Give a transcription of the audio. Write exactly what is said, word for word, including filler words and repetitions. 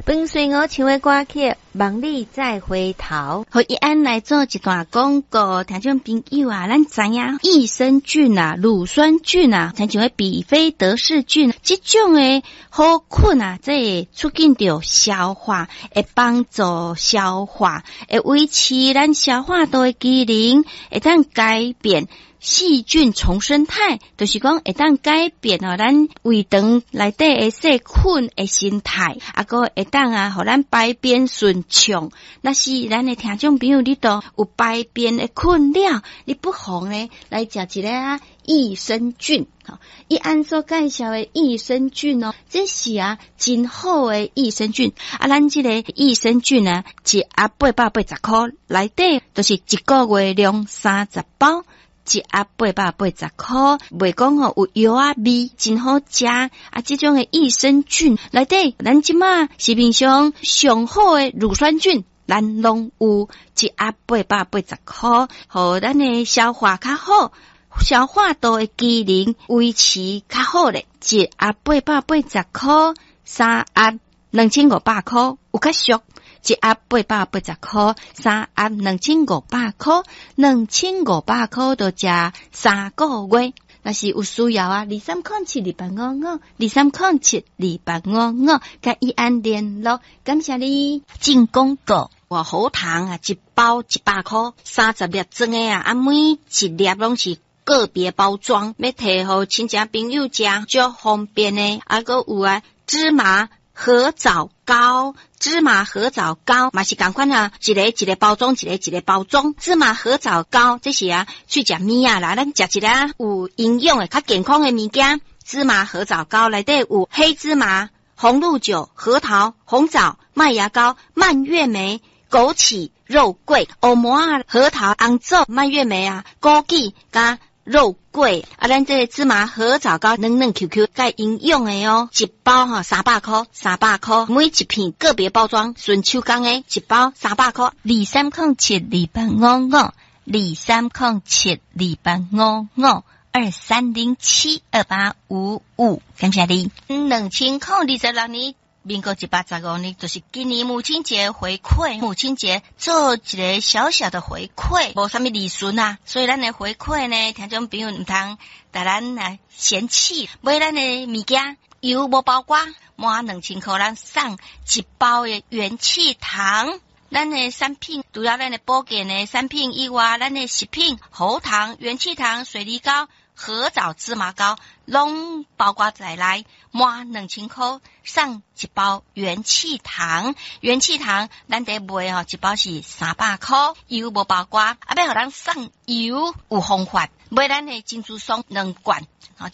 本岁我唱的歌曲，望你再回头。 和一安来做一段广告，听众朋友啊，咱知影益生菌啊、乳酸菌啊，像像比菲德氏菌，这种的好菌啊，这会促进着消化，会帮助消化，会维持咱消化道的机能，会当改变细菌重生态，就是讲会当改变哦，咱胃肠内底的细菌的生态，啊个会当啊，互咱排便顺畅。那是咱的听众朋友，你都有排便的困扰，你不妨呢来食一个啊益生菌。吼，伊按所介绍的益生菌哦，这是啊真好的益生菌。啊，咱这个益生菌呢，一盒八百八十块，内底就是一个月量三十包。一盒八百八十块，袂讲吼有药啊味，真好食啊！这种的益生菌内底，咱即马市面上上好的乳酸菌，咱拢有一盒八百八十块，互咱的消化较好，消化道的机能维持较好咧。一盒八百八十块，三盒两千五百块，有较俗。一盒八百八十块，三盒两千五百块，两千五百块就食三个月。若是有需要啊，二三空七二八五五，二三空七二八五五，甲伊安联络。感谢你进广告。哇，好糖啊，一包一百块，三十粒装的啊，啊每一粒拢是个别包装，要摕互亲戚朋友食，足方便的。啊，个有啊，芝麻合枣糕，芝麻合枣糕嘛是同款啊，一个一个包装，一个一个包装。芝麻合枣糕这是啊，去食物啊啦，咱食一个有营养的、较健康的物件。芝麻合枣糕内底有黑芝麻、红露酒、核桃、红枣、麦芽膏、蔓越莓、枸杞、肉桂、欧摩啊、核桃、红枣、蔓越莓啊、枸杞加肉桂啊，咱这个芝麻合枣糕嫩嫩 Q Q， 介营养的哦，一包哈三百块，三百块，每一片个别包装，顺手工的，一包三百块。二三空七二八五五，二三空七二八五五，二三零七二八五五，感谢你。两千空二十六年。民国一百十五年，就是今年母亲节回馈，母亲节做一个小小的回馈，无啥物利润啊，所以咱的回馈呢，听众朋友唔通带咱来嫌弃，买咱的物件油无包括，满两千块咱送一包的元气糖。咱的产品除了咱的保健的产品以外，咱的食品、喉糖、元气糖、水梨膏、合枣芝麻膏拢包括在内，满两千块送一包元气糖。元气糖咱得买吼，一包是三百块，油无包括，啊要互咱送油有方法，买咱的珍珠松两罐。